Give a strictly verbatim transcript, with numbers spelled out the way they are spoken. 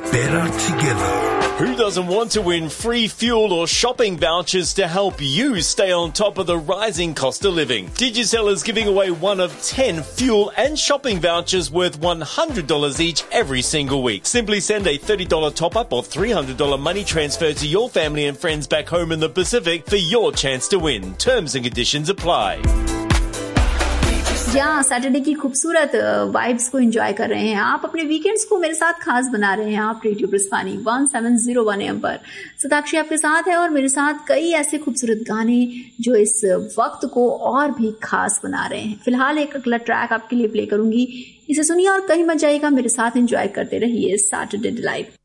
better together. Who doesn't want to win free fuel or shopping vouchers to help you stay on top of the rising cost of living? Digicel is giving away one of ten fuel and shopping vouchers worth one hundred dollars each every single week. Simply send a thirty dollars top-up or three hundred dollars money transfer to your family and friends back home in the Pacific for your chance to win. Terms and conditions apply. जहाँ Saturday की खूबसूरत vibes को enjoy कर रहे हैं आप, अपने weekends को मेरे साथ खास बना रहे हैं आप radio ब्रिस्बानी one seven zero one M पर। सताक्षी आपके साथ है और मेरे साथ कई ऐसे खूबसूरत गाने जो इस वक्त को और भी खास बना रहे हैं। फिलहाल एक अगला ट्रैक आपके लिए प्ले करूंगी, इसे सुनिए और कहीं मत जाइएगा, मेरे साथ एंजॉय करते रहिए सैटरडे डिलाइट।